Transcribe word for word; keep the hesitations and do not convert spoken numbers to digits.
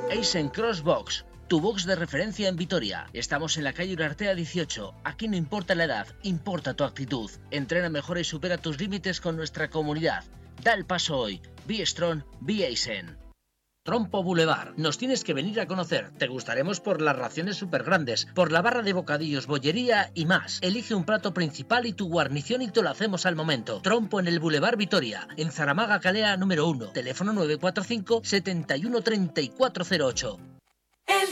Eisen Crossbox, tu box de referencia en Vitoria. Estamos en la calle Urartea dieciocho. Aquí no importa la edad, importa tu actitud. Entrena mejor y supera tus límites con nuestra comunidad. Da el paso hoy. Be Strong, Be Eisen. Trompo Boulevard. Nos tienes que venir a conocer. Te gustaremos por las raciones súper grandes, por la barra de bocadillos, bollería y más. Elige un plato principal y tu guarnición y te lo hacemos al momento. Trompo en el Boulevard Vitoria, en Zaramaga Calea número uno. Teléfono nueve cuatro cinco, setenta y uno, treinta y cuatro cero ocho.